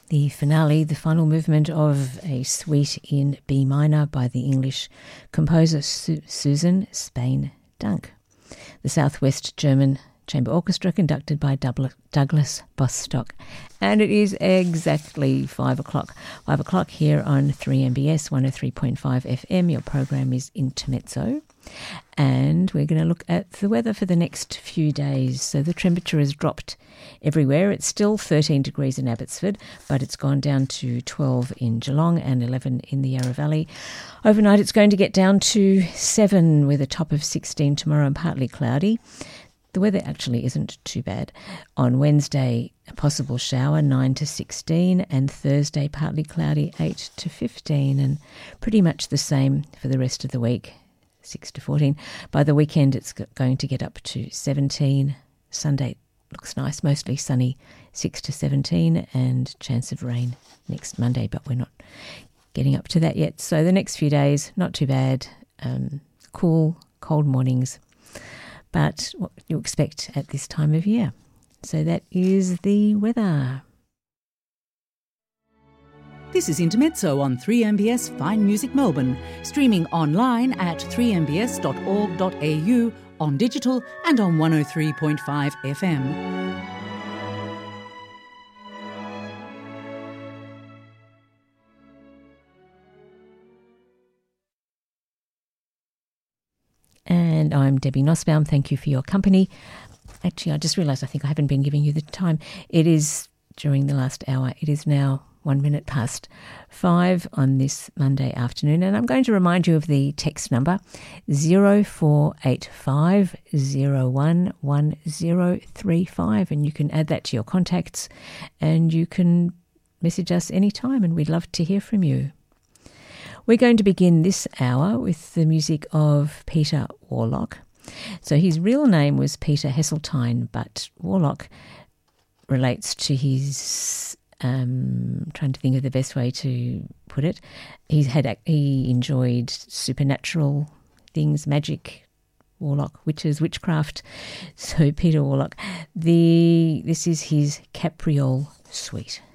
The finale, the final movement of a suite in B minor by the English composer Susan Spain Dunk. The Southwest German Chamber Orchestra conducted by Douglas Bostock. And it is exactly 5 o'clock. 5 o'clock here on 3MBS 103.5 FM. Your program is Intermezzo. And we're going to look at the weather for the next few days. So the temperature has dropped everywhere. It's still 13 degrees in Abbotsford, but it's gone down to 12 in Geelong and 11 in the Yarra Valley. Overnight it's going to get down to 7 with a top of 16 tomorrow and partly cloudy. The weather actually isn't too bad. On Wednesday, a possible shower, 9 to 16, and Thursday, partly cloudy, 8 to 15, and pretty much the same for the rest of the week, 6 to 14. By the weekend, it's going to get up to 17. Sunday looks nice, mostly sunny, 6 to 17, and chance of rain next Monday, but we're not getting up to that yet. So the next few days, not too bad, cool, cold mornings, but what you expect at this time of year. So that is the weather. This is Intermezzo on 3MBS Fine Music Melbourne, streaming online at 3mbs.org.au, on digital and on 103.5 FM. And I'm Debbie Nussbaum. Thank you for your company. Actually, I just realised I think I haven't been giving you the time. It is during the last hour. It is now 1 minute past 5 on this Monday afternoon. And I'm going to remind you of the text number 0485 011035. And you can add that to your contacts and you can message us anytime and we'd love to hear from you. We're going to begin this hour with the music of Peter Warlock. So his real name was Peter Heseltine, but Warlock relates to his, trying to think of the best way to put it. He enjoyed supernatural things, magic, warlock, witches, witchcraft. So Peter Warlock, this is his Capriole Suite.